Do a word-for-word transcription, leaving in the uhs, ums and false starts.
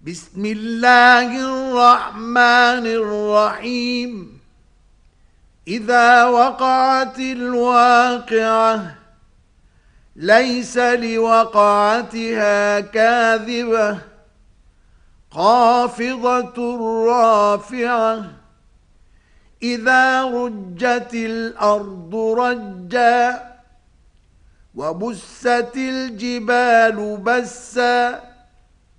بسم الله الرحمن الرحيم. إذا وقعت الواقعة ليس لوقعتها كاذبة خافضة رافعة إذا رجت الأرض رجا وبست الجبال بسا